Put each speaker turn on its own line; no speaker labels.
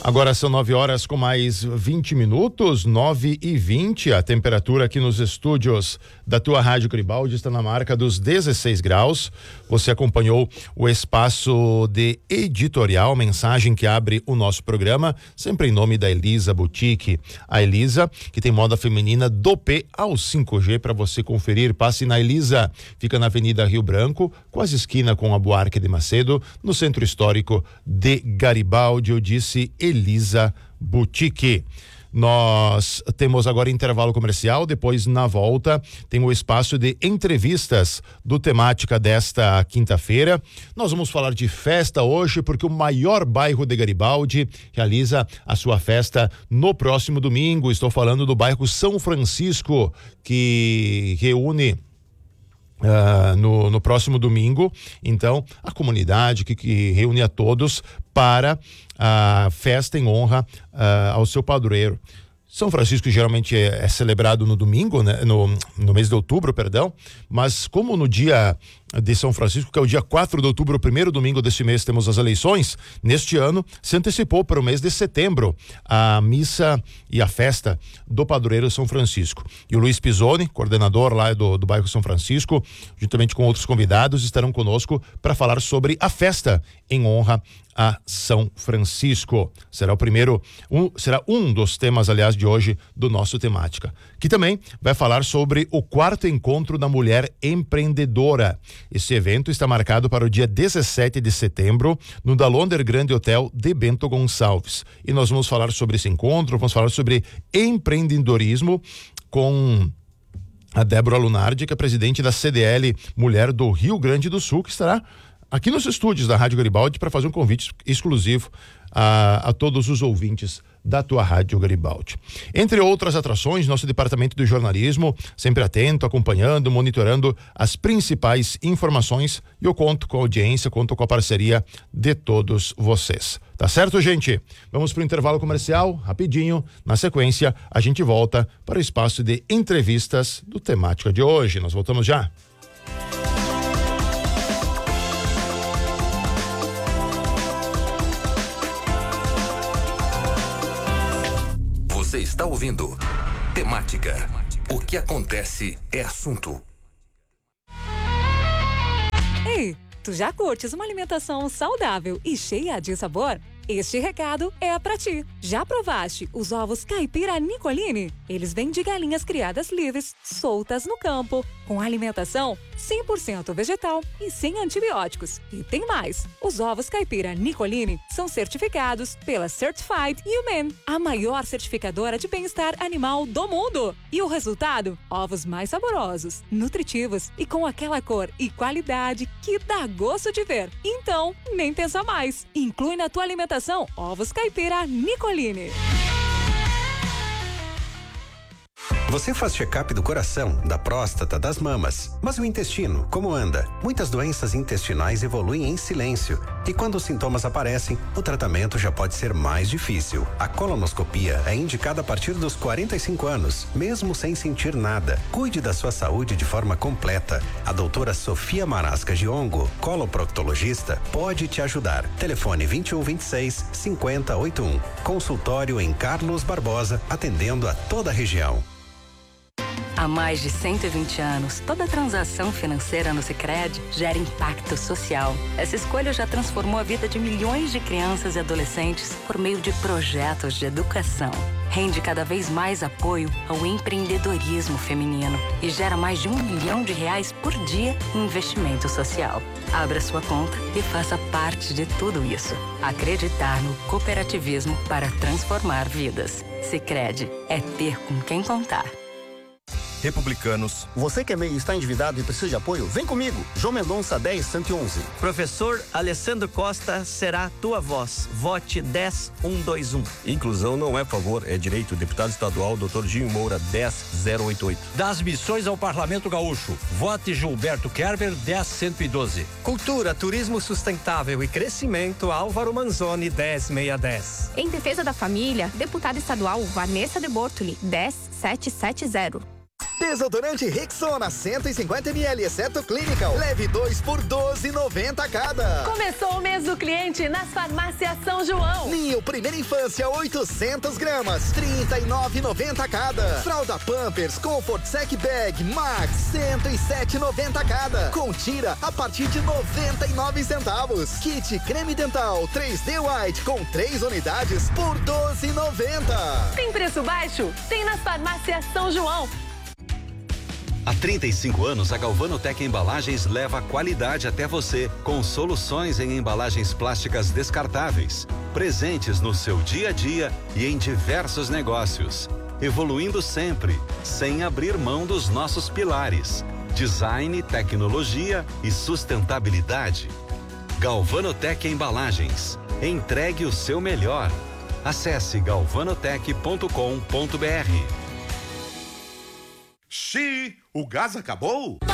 Agora são 9 horas com mais 20 minutos, 9h20. A temperatura aqui nos estúdios da tua Rádio Garibaldi está na marca dos 16 graus. Você acompanhou o espaço de editorial, mensagem que abre o nosso programa, sempre em nome da Elisa Boutique. A Elisa, que tem moda feminina do P ao 5G para você conferir. Passe na Elisa, fica na Avenida Rio Branco, quase esquina com a Buarque de Macedo, no centro histórico de Garibaldi. Eu disse Elisa Boutique. Nós temos agora intervalo comercial, depois na volta tem o espaço de entrevistas do Temática desta quinta-feira. Nós vamos falar de festa hoje porque o maior bairro de Garibaldi realiza a sua festa no próximo domingo. Estou falando do bairro São Francisco, que reúne no próximo domingo, então, a comunidade que reúne a todos para a festa em honra ao seu padroeiro. São Francisco geralmente é celebrado no domingo, né? No mês de outubro, perdão, mas como no dia de São Francisco, que é o dia 4 de outubro, o primeiro domingo deste mês, temos as eleições, neste ano se antecipou para o mês de setembro a missa e a festa do padroeiro São Francisco. E o Luiz Pisoni, coordenador lá do bairro São Francisco, juntamente com outros convidados, estarão conosco para falar sobre a festa em honra a São Francisco. Será será um dos temas, aliás, de hoje do nosso Temática, que também vai falar sobre o 4º encontro da mulher empreendedora. Esse evento está marcado para o dia 17 de setembro no Dalonder Grande Hotel de Bento Gonçalves. E nós vamos falar sobre esse encontro, vamos falar sobre empreendedorismo com a Débora Lunardi, que é presidente da CDL Mulher do Rio Grande do Sul, que estará aqui nos estúdios da Rádio Garibaldi para fazer um convite exclusivo a todos os ouvintes da tua Rádio Garibaldi. Entre outras atrações, nosso departamento de jornalismo sempre atento, acompanhando, monitorando as principais informações, e eu conto com a audiência, conto com a parceria de todos vocês. Tá certo, gente? Vamos para o intervalo comercial, rapidinho. Na sequência, a gente volta para o espaço de entrevistas do Temática de hoje. Nós voltamos já.
Você está ouvindo Temática. O que acontece é assunto.
Ei, tu já curtes uma alimentação saudável e cheia de sabor? Este recado é pra ti. Já provaste os ovos caipira Nicolini? Eles vêm de galinhas criadas livres, soltas no campo, com alimentação 100% vegetal e sem antibióticos. E tem mais! Os ovos caipira Nicolini são certificados pela Certified Humane, a maior certificadora de bem-estar animal do mundo. E o resultado? Ovos mais saborosos, nutritivos e com aquela cor e qualidade que dá gosto de ver. Então, nem pensa mais. Inclui na tua alimentação ovos caipira Nicolini.
Você faz check-up do coração, da próstata, das mamas. Mas o intestino, como anda? Muitas doenças intestinais evoluem em silêncio. E quando os sintomas aparecem, o tratamento já pode ser mais difícil. A colonoscopia é indicada a partir dos 45 anos, mesmo sem sentir nada. Cuide da sua saúde de forma completa. A doutora Sofia Marasca Giongo, coloproctologista, pode te ajudar. Telefone 2126-5081. Consultório em Carlos Barbosa, atendendo a toda a região.
Há mais de 120 anos, toda transação financeira no Sicredi gera impacto social. Essa escolha já transformou a vida de milhões de crianças e adolescentes por meio de projetos de educação. Rende cada vez mais apoio ao empreendedorismo feminino e gera mais de R$1 milhão por dia em investimento social. Abra sua conta e faça parte de tudo isso. Acreditar no cooperativismo para transformar vidas. Sicredi é ter com quem contar.
Republicanos.
Você que está endividado e precisa de apoio, vem comigo. João Mendonça 10-111.
Professor Alessandro Costa será tua voz. Vote 10-121.
Inclusão não é favor, é direito. Deputado estadual Dr. Gil Moura 10-088.
Das missões ao Parlamento Gaúcho. Vote Gilberto Kerber 10-112.
Cultura, turismo sustentável e crescimento Álvaro Manzoni 10-610.
Em defesa da família, deputada estadual Vanessa de Bortoli 10-770. Desodorante Rexona 150 ml, exceto Clinical. Leve 2 por R$12,90 cada.
Começou o mês do cliente nas farmácias São João.
Ninho Primeira Infância 800 gramas, R$39,90 cada. Fralda Pampers Comfort Sec Bag Max, R$107,90 cada. Com tira a partir de 99 centavos. Kit creme dental 3D White com 3 unidades por R$12,90.
Tem preço baixo? Tem nas farmácias São João.
Há 35 anos, a Galvanotec Embalagens leva a qualidade até você, com soluções em embalagens plásticas descartáveis, presentes no seu dia a dia e em diversos negócios, evoluindo sempre, sem abrir mão dos nossos pilares: design, tecnologia e sustentabilidade. Galvanotec Embalagens. Entregue o seu melhor. Acesse galvanotec.com.br.
Xiii, o gás acabou?